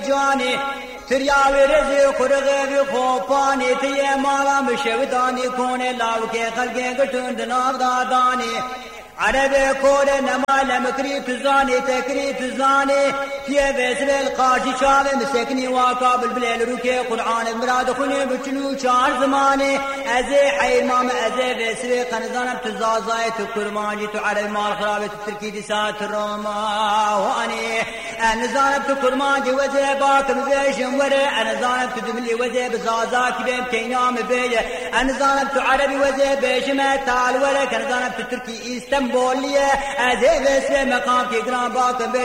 جاني ترياوي رزي خرغي خوفاني تيه مالا مشوداني كوني لاوكي خلقي قلتون دناف داداني عربي كوري نمال مكري تزاني تكري تزاني فيه بسل القاشي شاوي مسكني واقابل بليل روكي قرآن مراد خوني بچنو چار زماني ازي حي مام ازي بسل قنزانم تزازاي تكرمانجي تو عربي مال خرابي تتركي دسات الروما واني انا زانب تكرمانجي وزي باكم بيشم وري انا زانب تدملي وزي بزازاكي بيم كينام بيه انا زانب عربي وزي بيشم تال وري انا زانب تتركي استنبوليه ازي بسل مقام كي قران باكم